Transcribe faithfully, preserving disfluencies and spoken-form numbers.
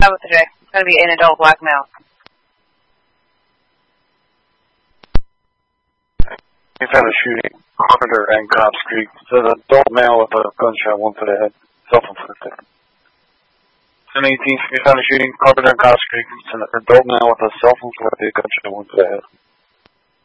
How about today? It's going to be an adult black male. We've had a shooting, Carpenter and Cobb Street. It's an adult male with a gunshot wound to the head, self-inflicted. ten eighteen, we found a shooting, Carpenter and Cobb Street. It's an adult male with a self-inflicted gunshot wound to the head.